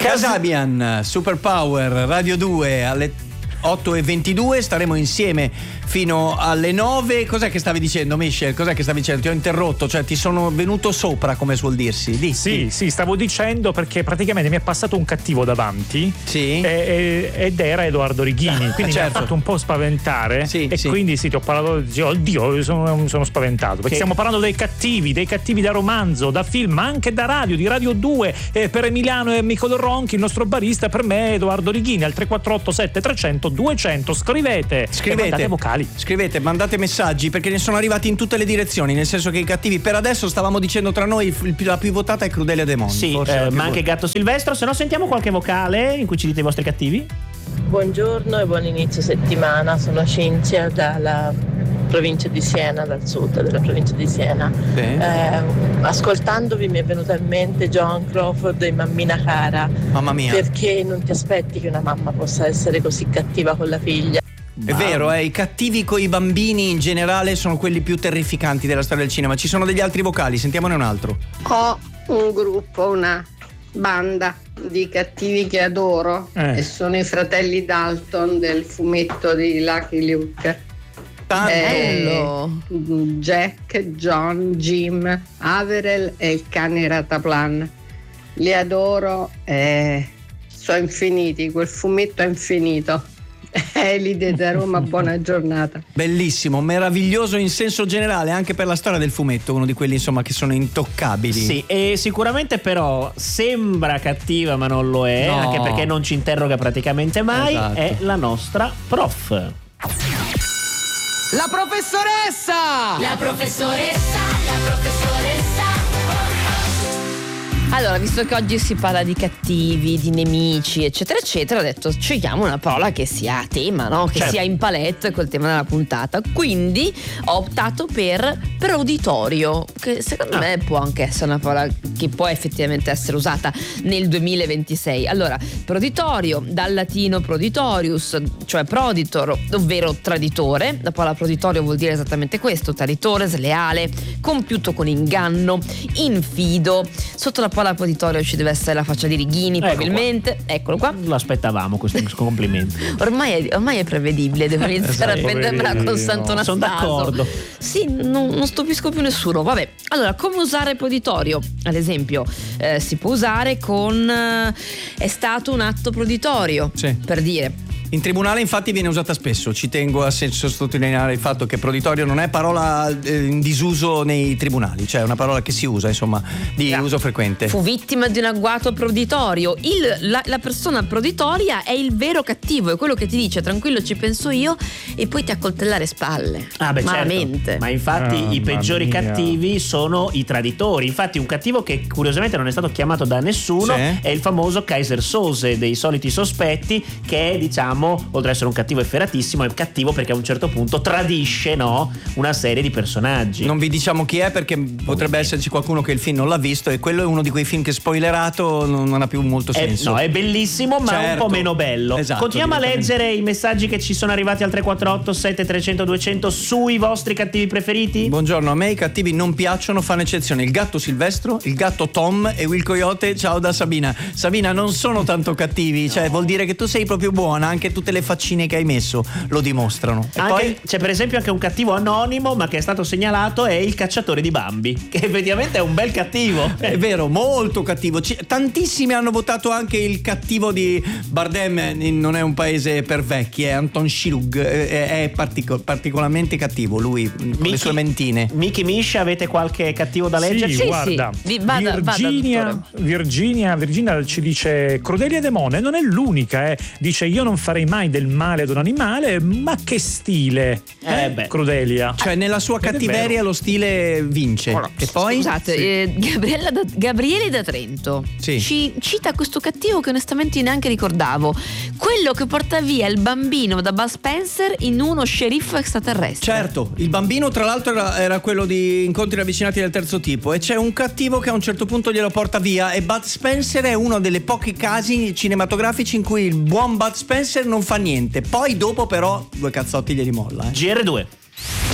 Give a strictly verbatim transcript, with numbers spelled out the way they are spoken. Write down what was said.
Kasabian, Superpower, Radio due alle otto e ventidue, staremo insieme fino alle nove. Cos'è che stavi dicendo, Michel? Cos'è che stavi dicendo? Ti ho interrotto, cioè ti sono venuto sopra, come suol dirsi. Di, sì, di. sì, stavo dicendo perché praticamente mi è passato un cattivo davanti, sì. e, e, ed era Edoardo Righini, quindi certo. mi ha fatto un po' spaventare, sì, e sì. quindi sì, ti ho parlato di oddio, sono, sono spaventato, perché che... stiamo parlando dei cattivi, dei cattivi da romanzo, da film, ma anche da radio, di Radio due, e per Emiliano e Niccolò Ronchi, il nostro barista, per me Edoardo Righini, al tre quattro otto sette trecento duecento. Scrivete, scrivete, mandate vocali, scrivete, mandate messaggi, perché ne sono arrivati in tutte le direzioni, nel senso che i cattivi, per adesso stavamo dicendo tra noi, il, la più votata è Crudelia De Mon. Sì, eh, ma anche Gatto Silvestro. Se no sentiamo qualche vocale in cui ci dite i vostri cattivi. Buongiorno e buon inizio settimana, sono Cinzia dalla provincia di Siena, dal sud della provincia di Siena. Sì. Eh, ascoltandovi mi è venuta in mente Joan Crawford e Mammina Cara. Mamma mia. Perché non ti aspetti che una mamma possa essere così cattiva con la figlia? È vero, eh, i cattivi con i bambini in generale sono quelli più terrificanti della storia del cinema. Ci sono degli altri vocali, sentiamone un altro. Ho un gruppo, una banda di cattivi che adoro, eh. e sono i fratelli Dalton del fumetto di Lucky Luke. Tanto. Jack, John, Jim, Averell e il cane Rataplan. Li adoro, eh, sono infiniti, quel fumetto è infinito. Elide da Roma, buona giornata. Bellissimo, meraviglioso in senso generale, anche per la storia del fumetto, uno di quelli insomma che sono intoccabili. Sì, e sicuramente però sembra cattiva ma non lo è, no. Anche perché non ci interroga praticamente mai, esatto. È la nostra prof. La professoressa! La professoressa, la professoressa. Allora, visto che oggi si parla di cattivi, di nemici, eccetera, eccetera, ho detto scegliamo una parola che sia a tema, no? Che certo. sia in palette col tema della puntata. Quindi ho optato per proditorio, che secondo ah. me può anche essere una parola che può effettivamente essere usata nel duemilaventisei. Allora, proditorio, dal latino proditorius, cioè proditor, ovvero traditore. La parola proditorio vuol dire esattamente questo: traditore, sleale, compiuto con inganno, infido. Sotto la parola proditorio ci deve essere la faccia di Righini, ecco probabilmente qua. Eccolo qua. Lo aspettavamo questo complimento. Ormai è, ormai è prevedibile, devo iniziare esatto, a prendermela con Santo Nastaso. Sono d'accordo. Sì, non, non stupisco più nessuno. Vabbè, allora, come usare proditorio? Ad esempio, eh, si può usare con eh, è stato un atto proditorio, sì. per dire. In tribunale infatti viene usata spesso, ci tengo a sottolineare il fatto che proditorio non è parola in disuso nei tribunali, cioè è una parola che si usa, insomma, di yeah. uso frequente. Fu vittima di un agguato proditorio. Il, la, la persona proditoria è il vero cattivo, è quello che ti dice tranquillo ci penso io e poi ti accoltella le spalle. Ah beh, malamente. Certo. Ma infatti oh, i peggiori mia. cattivi sono i traditori. Infatti un cattivo che curiosamente non è stato chiamato da nessuno sì. è il famoso Kaiser Sose dei Soliti Sospetti, che è, diciamo, oltre ad essere un cattivo efferatissimo, è cattivo perché a un certo punto tradisce, no, una serie di personaggi. Non vi diciamo chi è perché potrebbe esserci qualcuno che il film non l'ha visto, e quello è uno di quei film che spoilerato non, non ha più molto senso. È, no, è bellissimo ma certo. un po' meno bello. Esatto, Continuiamo a leggere i messaggi che ci sono arrivati al tre quattro otto sette trecento duecento sui vostri cattivi preferiti. Buongiorno, a me i cattivi non piacciono, fanno eccezione il gatto Silvestro, il gatto Tom e Will Coyote. Ciao da Sabina. Sabina, non sono tanto cattivi, no. Cioè vuol dire che tu sei proprio buona, anche tutte le faccine che hai messo lo dimostrano. E anche, poi c'è per esempio anche un cattivo anonimo ma che è stato segnalato, è il cacciatore di Bambi, che effettivamente è un bel cattivo. È vero, molto cattivo. C- tantissimi hanno votato anche il cattivo di Bardem. Non è un paese per vecchi, è Anton Chilug, è, è partico- particolarmente cattivo lui, con Miki, le sue mentine. Miki Misha, avete qualche cattivo da leggere? Sì, Sì, guarda, sì. Vada, Virginia, vada, Virginia, Virginia ci dice Crudelia De Mon, non è l'unica, eh. Dice io non farei mai del male ad un animale, ma che stile, eh, eh, beh. Crudelia. Cioè nella sua cattiveria lo stile vince. Ora, E poi Scusate, sì. eh, Gabriella da, Gabriele da Trento Sì. ci cita questo cattivo che onestamente neanche ricordavo, quello che porta via il bambino da Bud Spencer in uno sceriffo extraterrestre. Certo, il bambino tra l'altro era, era quello di Incontri ravvicinati del terzo tipo, e c'è un cattivo che a un certo punto glielo porta via, e Bud Spencer è uno dei pochi casi cinematografici in cui il buon Bud Spencer non fa niente, poi dopo però due cazzotti glieli molla. eh. G R due.